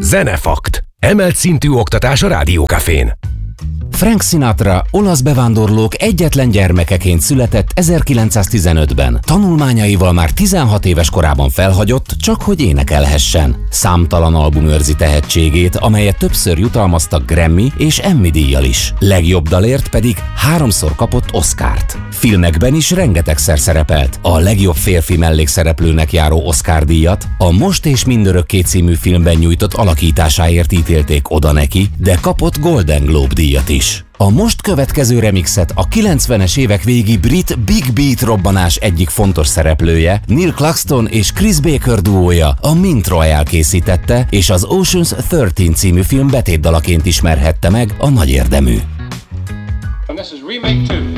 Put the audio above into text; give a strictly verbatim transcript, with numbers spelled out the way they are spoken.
Zenefakt. Emelt szintű oktatás a Rádiókafén. Frank Sinatra olasz bevándorlók egyetlen gyermekeként született ezerkilencszáztizenötben. Tanulmányaival már tizenhat éves korában felhagyott, csak hogy énekelhessen. Számtalan album őrzi tehetségét, amelyet többször jutalmaztak Grammy és Emmy díjjal is. Legjobb dalért pedig háromszor kapott Oscart. Filmekben is rengetegszer szerepelt. A legjobb férfi mellékszereplőnek járó Oscar-díjat a Most és Mindörökké című filmben nyújtott alakításáért ítélték oda neki, de kapott Golden Globe díjat is. A most következő remixet a kilencvenes évek végi brit Big Beat robbanás egyik fontos szereplője, Neil Claxton és Chris Baker duója, a Mint Royale készítette, és az Ocean's tizenhárom című film betétdalaként ismerhette meg a nagy érdemű. And this is remake two.